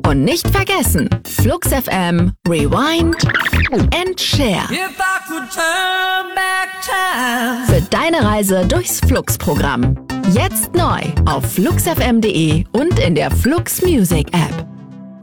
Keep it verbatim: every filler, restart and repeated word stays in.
Und nicht vergessen, Flux F M, Rewind and Share. Für deine Reise durchs Flux-Programm. Jetzt neu auf flux f m punkt de und in der Flux Music App.